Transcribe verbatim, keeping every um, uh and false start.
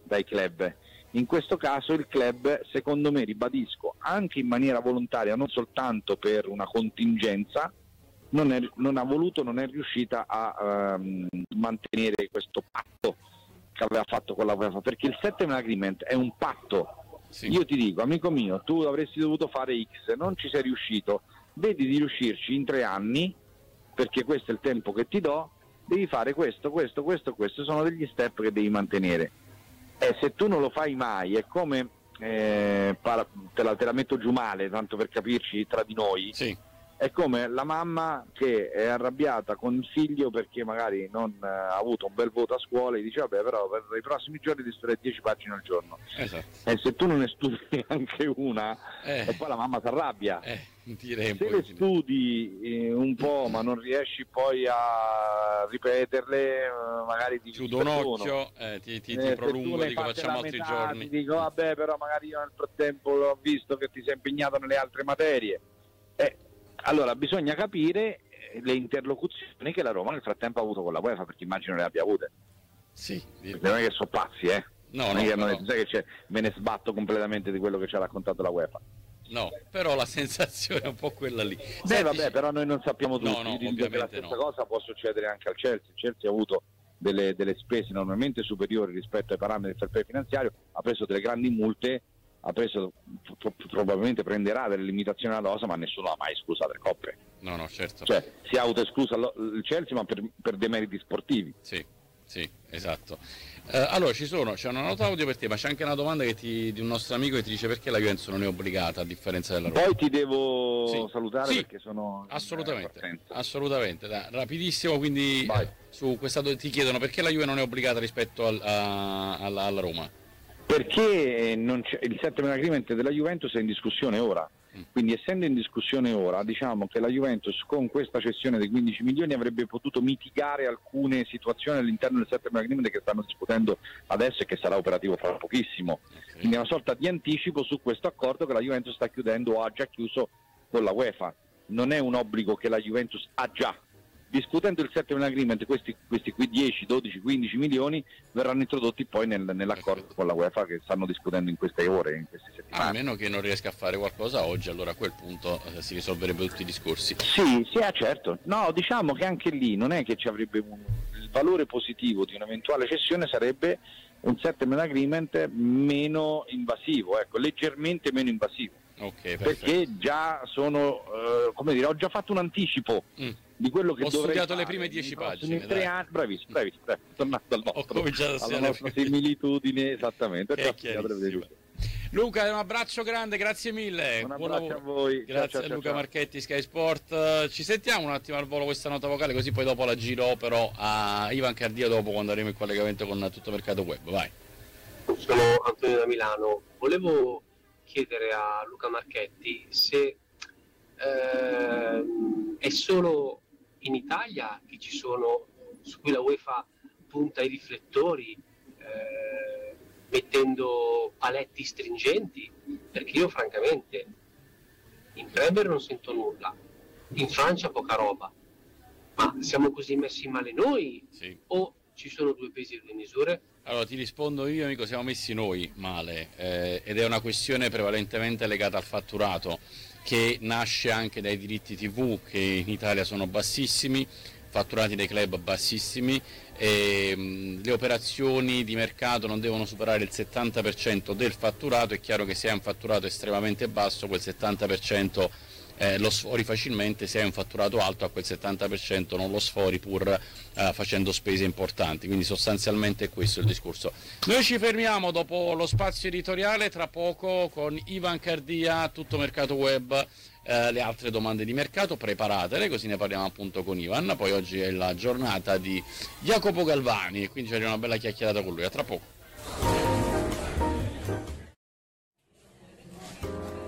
dai club. In questo caso il club, secondo me, ribadisco, anche in maniera volontaria, non soltanto per una contingenza, non, è, non ha voluto, non è riuscita a um, mantenere questo patto che aveva fatto con la UEFA, perché il settlement agreement è un patto. Sì. Io ti dico, amico mio, tu avresti dovuto fare X, non ci sei riuscito, vedi di riuscirci in tre anni, perché questo è il tempo che ti do, devi fare questo, questo, questo, questo, sono degli step che devi mantenere. E se tu non lo fai mai, è come, eh, para, te, la, te la metto giù male, tanto per capirci tra di noi, sì. È come la mamma che è arrabbiata con il figlio perché magari non eh, ha avuto un bel voto a scuola e dice vabbè, però per i prossimi giorni ti studiare dieci pagine al giorno. Esatto. E se tu non ne studi anche una, eh. e poi la mamma si arrabbia. Eh, direi se le studi eh, un po' ma non riesci poi a ripeterle, eh, magari ti chiudo un occhio, eh, ti, ti, ti eh, prolungo e dico facciamo altri metà, giorni. Ti dico vabbè, però magari io nel frattempo ho visto che ti sei impegnato nelle altre materie. Eh, allora bisogna capire le interlocuzioni che la Roma nel frattempo ha avuto con la UEFA, perché immagino le abbia avute. Sì, non è che sono pazzi, eh. No, non no, è che, no. non è, che c'è, me ne sbatto completamente di quello che ci ha raccontato la UEFA. No, però la sensazione è un po' quella lì. Beh, Senti, vabbè, però noi non sappiamo tutti. No, no, Io ovviamente che la stessa no. cosa può succedere anche al Chelsea. Il Chelsea ha avuto delle, delle spese normalmente superiori rispetto ai parametri del fair play finanziario, ha preso delle grandi multe, ha preso probabilmente prenderà delle limitazioni alla rosa, ma nessuno ha mai escluso le coppe. No, no, certo. Cioè, si è autoesclusa il Chelsea, ma per, per demeriti sportivi. Sì, sì, esatto. Eh, allora ci sono, c'è una nota audio per te, ma c'è anche una domanda che ti, di un nostro amico che ti dice perché la Juventus non è obbligata a differenza della Roma. Poi ti devo sì. salutare sì. perché sono assolutamente, eh, assolutamente, da, rapidissimo, quindi eh, su questa ti chiedono perché la Juve non è obbligata rispetto al, a, alla, alla Roma. Perché non c'è, il settlement agreement della Juventus è in discussione ora, mm. quindi essendo in discussione ora, diciamo che la Juventus con questa cessione dei quindici milioni avrebbe potuto mitigare alcune situazioni all'interno del settlement agreement che stanno discutendo adesso e che sarà operativo fra pochissimo. Okay. Quindi è una sorta di anticipo su questo accordo che la Juventus sta chiudendo o ha già chiuso con la UEFA. Non è un obbligo che la Juventus ha già. Discutendo il settlement agreement, questi, questi qui dieci, dodici, quindici milioni verranno introdotti poi nel, nell'accordo Perfetto. Con la UEFA che stanno discutendo in queste ore, in queste settimane. A meno che non riesca a fare qualcosa oggi, allora a quel punto eh, si risolverebbero tutti i discorsi. Sì, sì, ah, certo. No, diciamo che anche lì non è che ci avrebbe un, il valore positivo di un'eventuale cessione sarebbe un settlement agreement meno invasivo, ecco, leggermente meno invasivo. Okay, perché già sono, eh, come dire, ho già fatto un anticipo mm. di quello che ho dovrei studiato fare le prime dieci pagine. In tre anni, bravissimo, bravissimo, bravissimo, tornato al nostro, alla nostra similitudine, esattamente. Luca, un abbraccio grande, grazie mille. Un abbraccio a voi. Grazie ciao, ciao, a Luca ciao. Marchetti, Sky Sport. Ci sentiamo un attimo al volo questa nota vocale, così poi dopo la giro però a Ivan Cardia dopo quando avremo il collegamento con Tutto Mercato Web. Vai. Sono Antonio da Milano. Volevo chiedere a Luca Marchetti se eh, è solo in Italia che ci sono, su cui la UEFA punta i riflettori eh, mettendo paletti stringenti, perché io francamente in Premier non sento nulla, in Francia poca roba, ma siamo così messi male noi sì. o ci sono due pesi e due misure? Allora ti rispondo io, amico, siamo messi noi male eh, ed è una questione prevalentemente legata al fatturato che nasce anche dai diritti tivù che in Italia sono bassissimi, fatturati dai club bassissimi e mh, le operazioni di mercato non devono superare il settanta per cento del fatturato. È chiaro che se hai un fatturato estremamente basso quel settanta per cento Eh, lo sfori facilmente, se hai un fatturato alto a quel settanta per cento non lo sfori pur eh, facendo spese importanti, quindi sostanzialmente è questo il discorso. Noi ci fermiamo dopo lo spazio editoriale, tra poco con Ivan Cardia, Tutto Mercato Web, eh, le altre domande di mercato, preparatele così ne parliamo appunto con Ivan. Poi oggi è la giornata di Jacopo Galvani e quindi c'è una bella chiacchierata con lui, a tra poco.